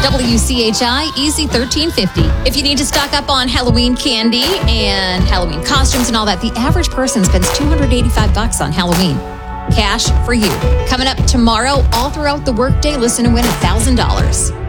WCHI Easy 1350. If you need to stock up on Halloween candy and Halloween costumes and all that, the average person spends $285 on Halloween. Cash for you. Coming up tomorrow, all throughout the workday, listen to win $1,000.